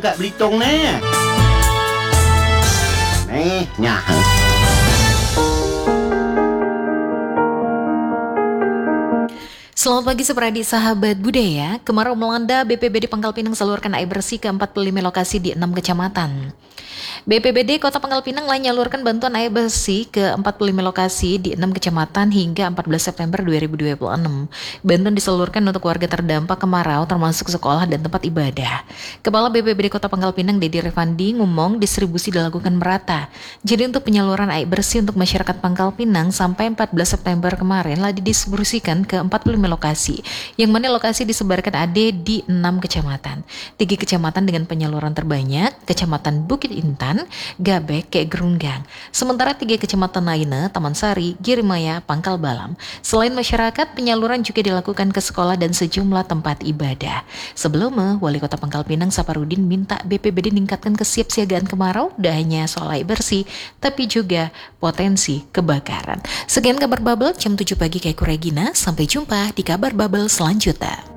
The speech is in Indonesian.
Kat Belitung ni. Nyah. Selamat pagi Supradi sahabat budaya. Kemarau melanda, BPBD Pangkal Pinang salurkan air bersih ke 45 lokasi di 6 kecamatan. BPBD Kota Pangkal Pinang telah menyalurkan bantuan air bersih ke 45 lokasi di 6 kecamatan hingga 14 September 2026. Bantuan disalurkan untuk warga terdampak kemarau termasuk sekolah dan tempat ibadah. Kepala BPBD Kota Pangkal Pinang Dedi Revandi ngomong distribusi dilakukan merata. Jadi untuk penyaluran air bersih untuk masyarakat Pangkal Pinang sampai 14 September kemarin telah didistribusikan ke 45 lokasi, yang mana lokasi disebarkan ada di 6 kecamatan. 3 kecamatan dengan penyaluran terbanyak, Kecamatan Bukit Intan, Gabek, Gerunggang. Sementara 3 kecamatan lainnya, Taman Sari, Girimaya, Pangkal Balam. Selain masyarakat, penyaluran juga dilakukan ke sekolah dan sejumlah tempat ibadah. Sebelumnya, Wali Kota Pangkal Pinang Saparudin minta BPBD meningkatkan kesiapsiagaan kemarau, tidak hanya soal air bersih, tapi juga potensi kebakaran. Sekian kabar Bubble, jam 7 pagi Keiko Regina. Sampai jumpa di kabar Bubble selanjutnya.